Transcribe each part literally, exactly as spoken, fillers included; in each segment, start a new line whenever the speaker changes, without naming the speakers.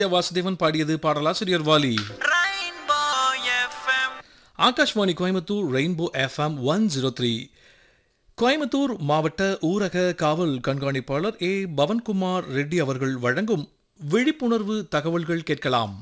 வாசுதேவன் பாடியது. பாடலாசிரியர் Vaali. Akashvani Coimbatore rainbow FM one zero three. Coimbatore மாவட்ட ஊரக காவல் கண்காணிப்பாளர் ஏ பவன்குமார் ரெட்டி அவர்கள் வழங்கும் விழிப்புணர்வு தகவல்கள் கேட்கலாம்.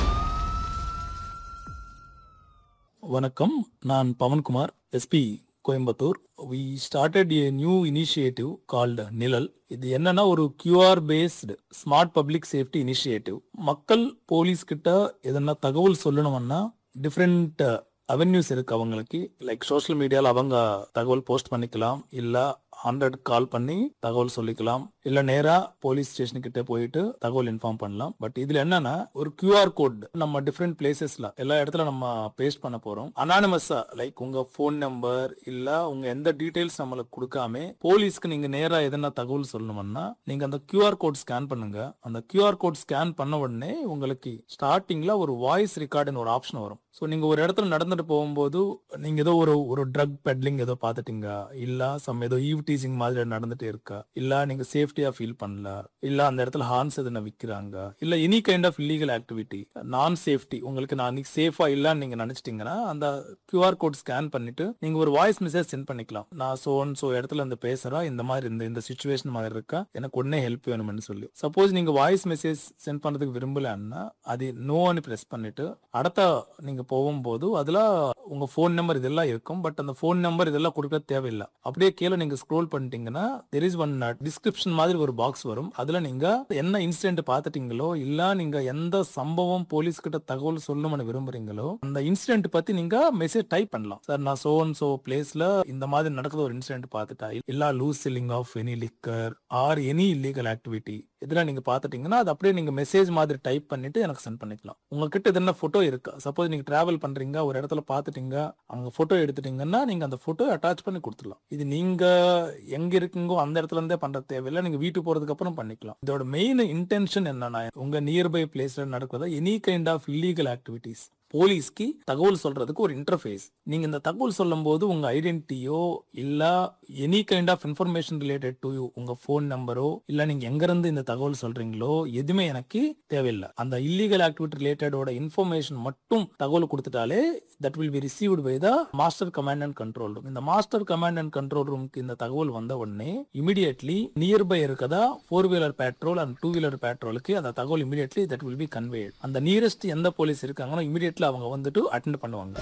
வணக்கம், நான் Pawan Kumar, SP Coimbatore. we started a new initiative called நிழல். இது என்னன்னா ஒரு QR based smart public safety initiative. மக்கள் போலீஸ் கிட்ட எதனா தகவல் சொல்லணும்னா டிஃப்ரெண்ட் அவென்யூஸ் இருக்கு அவங்களுக்கு. லைக் சோஷியல் மீடியால அவங்க தகவல் போஸ்ட் பண்ணிக்கலாம், இல்ல ஹண்ட்ரட் கால் பண்ணி தகவல் சொல்லிக்கலாம், இல்ல நேரா போலீஸ் ஸ்டேஷன் கிட்ட போயிட்டு தகவல் இன்ஃபார்ம் பண்ணலாம். பட் இதுல என்னன்னா ஒரு கியூஆர் கோட் நம்ம டிஃப்ரெண்ட் பிளேசஸ்ல எல்லா இடத்துல நம்ம பேஸ்ட் பண்ண போறோம். அனானிமஸா லைக் உங்க போன் நம்பர் இல்ல உங்க எந்த டீடைல்ஸ் நம்மளுக்கு கொடுக்காம போலீஸ்க்கு நீங்க நேரா எதனா தகவல் சொல்லணும்னா நீங்க அந்த கியூஆர் கோட் ஸ்கேன் பண்ணுங்க. அந்த கியூஆர் கோட் ஸ்கேன் பண்ண உடனே உங்களுக்கு ஸ்டார்டிங்ல ஒரு வாய்ஸ் ரெக்கார்டுன்னு ஒரு ஆப்ஷன் வரும். ஸோ நீங்க ஒரு இடத்துல நடந்துட்டு போகும்போது நீங்க ஏதோ ஒரு ஒரு ட்ரக் பெட்லிங் ஏதோ பாத்துட்டீங்க, இல்ல சம் ஏதோ ஈவ் டீசிங் மாதிரி நடந்துட்டு இருக்கா, இல்ல நீங்க சேஃப்டியா ஃபீல் பண்ணல, இல்ல அந்த இடத்துல ஹார்ன்ஸ் எதுனா விக்கிறாங்க, இல்ல any kind of illegal activity நான் சேஃப்டி உங்களுக்கு நான் சேஃபா இல்லன்னு நீங்க நினைச்சிட்டீங்கன்னா அந்த கியூஆர் கோட் ஸ்கேன் பண்ணிட்டு நீங்க ஒரு வாய்ஸ் மெசேஜ் சென்ட் பண்ணிக்கலாம். நான் சோ அண்ட் சோ இடத்துல இருந்து பேசுறேன், இந்த மாதிரி இந்த இந்த சிச்சுவேஷன் மாதிரி இருக்கா, எனக்கு உடனே ஹெல்ப் வேணும்னு சொல்லி. சப்போஸ் நீங்க வாய்ஸ் மெசேஜ் சென்ட் பண்றதுக்கு விரும்பலன்னா அது நோன்னு பிரஸ் பண்ணிட்டு அடுத்த நீங்க போகும்போது அதுல உங்க போன் நம்பர் இதெல்லாம் இருக்கும். பட் அந்த போன் நம்பர் இதெல்லாம் கொடுக்க தேவையில்லை. அப்படியே கீழே நீங்க ஸ்க்ரோல் பண்ணிட்டீங்கன்னா there is one டிஸ்கிரிப்ஷன் மாதிரி ஒரு பாக்ஸ் வரும். அதுல நீங்க என்ன இன்சிடென்ட் பாத்துட்டீங்களோ இல்ல நீங்க எந்த சம்பவம் போலீஸ் கிட்ட தகவல் சொல்லணும்னு விரும்புறீங்களோ அந்த இன்சிடென்ட் பத்தி நீங்க மெசேஜ் டைப் பண்ணலாம். சார் நான் சோ அண்ட் சோ பிளேஸ்ல இந்த மாதிரி நடக்குது ஒரு இன்சிடென்ட் பார்த்துட்டா, இல்ல loose selling of any liquor or any illegal activity இதெல்லாம் நீங்க பாத்துட்டீங்கன்னா அது அப்படியே நீங்க மெசேஜ் மாதிரி டைப் பண்ணிட்டு எனக்கு சென்ட் பண்ணிக்கலாம். உங்ககிட்ட இது என்ன போட்டோ இருக்கா, சப்போஸ் நீங்க டிராவல் பண்றீங்க ஒரு இடத்துல பாத்துட்டீங்க அங்க போட்டோ எடுத்துட்டீங்கன்னா நீங்க அந்த போட்டோ அட்டாச் பண்ணி கொடுத்துடலாம். இது நீங்க எங்க இருக்கீங்கோ அந்த இடத்துல இருந்தே பண்ற தேவையில்லை, நீங்க வீட்டுக்கு போறதுக்கு அப்புறம் பண்ணிக்கலாம். இதோட மெயின் இன்டென்ஷன் என்னன்னா உங்க நியர்பை பிளேஸ்ல நடக்கிறதா any kind of illegal activities போலீஸ்க்கு தகவல் சொல்றதுக்கு ஒரு இன்டர்ஃபேஸ். நீங்க இந்த தகவல் சொல்லும் போது உங்க ஐடென்டிட்டியோ இல்ல any kind of information related to you உங்க போன் நம்பரோ இல்ல நீங்க எங்க இருந்து இந்த தகவல் சொல்றீங்களோ எதுவுமே எனக்கு தேவையில்லை. அந்த இல்லீகல் ஆக்டிவிட்டி ரிலேட்டடோட இன்ஃபர்மேஷன் மட்டும் தகவல் கொடுத்துட்டாலே that will be received by the master command and control room. இந்த மாஸ்டர் கமாண்ட் அண்ட் கண்ட்ரோல் ரூமுக்கு இந்த தகவல் வந்த உடனே இமிடியட்லி நியர்பை இருக்கதா four wheeler patrol and two wheeler பேட்ரோலுக்கு அந்த தகவல் immediately that will be conveyed. அந்த நியரஸ்ட் எந்த போலீஸ் இருக்காங்களோ இமிடியட் அவங்க வந்துட்டு அட்டெண்ட் பண்ணுவாங்க.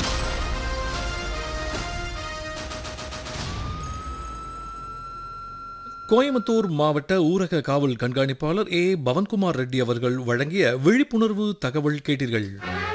கோயம்புத்தூர் மாவட்ட ஊரக காவல் கண்காணிப்பாளர் ஏ பவன்குமார் ரெட்டி அவர்கள் வழங்கிய விழிப்புணர்வு தகவல் கேட்டீர்கள்.